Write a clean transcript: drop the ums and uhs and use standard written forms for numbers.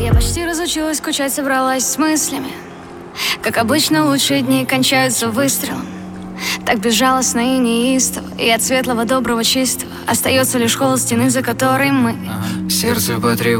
Я почти разучилась скучать, собралась с мыслями. Как обычно, лучшие дни кончаются выстрелом. Так безжалостно и неистово, и от светлого, доброго, чистого остается лишь холод стены, за которой мы. Сердце потребует